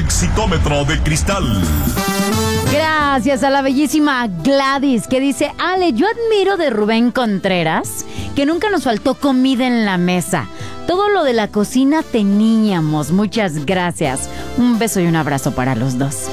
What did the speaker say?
Exitómetro de cristal. Gracias a la bellísima Gladys, que dice: Ale, yo admiro de Rubén Contreras que nunca nos faltó comida en la mesa. Todo lo de la cocina teníamos. Muchas gracias. Un beso y un abrazo para los dos.